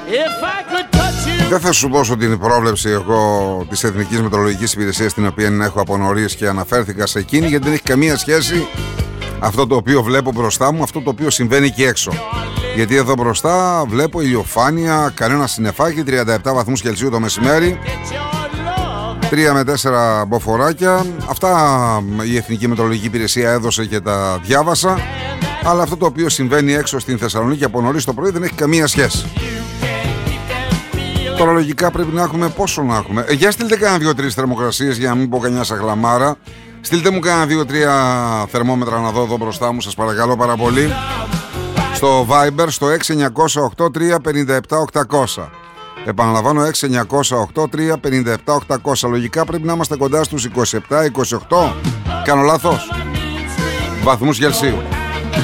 Δεν θα σου πω ότι την πρόβλεψη εγώ της Εθνικής Μετεωρολογικής Υπηρεσίας, την οποία έχω από νωρίς και αναφέρθηκα σε εκείνη, γιατί δεν έχει καμία σχέση αυτό το οποίο βλέπω μπροστά μου, αυτό το οποίο συμβαίνει εκεί έξω. Γιατί εδώ μπροστά βλέπω ηλιοφάνεια, κανένα συννεφάκι, 37 βαθμούς Κελσίου το μεσημέρι, 3 με 4 μποφοράκια. Αυτά η Εθνική Μετεωρολογική Υπηρεσία έδωσε και τα διάβασα. Αλλά αυτό το οποίο συμβαίνει έξω στην Θεσσαλονίκη από νωρίς το πρωί δεν έχει καμία σχέση. Τώρα λογικά πρέπει να έχουμε, πόσο να έχουμε. Για στείλτε κανένα 2-3 θερμοκρασίες, για να μην πω κανιά σαχλαμάρα. Στείλτε μου κανένα 2-3 θερμόμετρα να δω εδώ μπροστά μου, σας παρακαλώ πάρα πολύ. Στο Viber, στο 6-908-357-800. Επαναλαμβάνω, 6-908-357-800. Λογικά πρέπει να είμαστε κοντά στους 27-28. Κάνω λάθος? Βαθμούς Κελσίου.